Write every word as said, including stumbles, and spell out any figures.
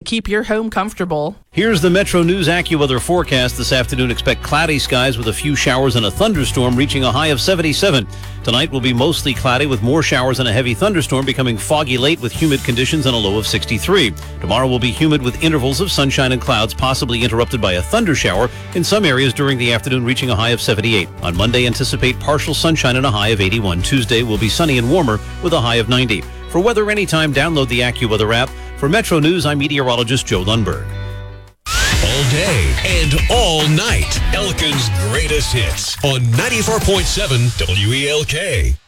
keep your home comfortable. Here's the Metro News AccuWeather forecast. This afternoon, expect cloudy skies with a few showers and a thunderstorm, reaching a high of seventy-seven. Tonight will be mostly cloudy with more showers and a heavy thunderstorm, becoming foggy late with humid conditions and a low of sixty-three. Tomorrow will be humid with intervals of sunshine and clouds, possibly interrupted by a thunder shower in some areas during the afternoon, reaching a high of seventy-eight. On Monday, anticipate partial sunshine and a high of eighty-one. Tuesday will be sunny and warmer with a high of ninety. For weather anytime, download the AccuWeather app. For Metro News, I'm meteorologist Joe Lundberg. All day and all night, Elkin's greatest hits on ninety-four point seven W E L K.